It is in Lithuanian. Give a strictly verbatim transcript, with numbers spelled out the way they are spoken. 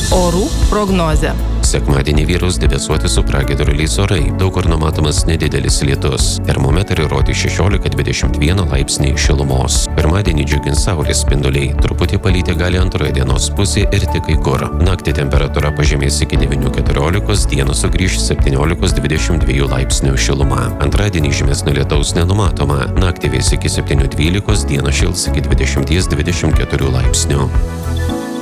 Orų prognozė. Sekmadienį vyraus debesuoti su pragiedruliais orai. Daug kur numatomas nedidelis lietus. Termometrai rodė šešiolika dvidešimt vieną laipsnį šilumos. Pirmadienį džiugins saulės spinduliai. Truputį palyti gali antroje dienos pusė ir tik kai kur. Naktį temperatūra pažemės iki devynių keturiolikos, dieną sugrįš septyniolikos dvidešimt dviejų laipsnių šiluma. Antradienį žymesnio lietaus nenumatoma. Naktį vės iki septynių dvylikos, dieną šils iki dvidešimties dvidešimt keturių laipsnių.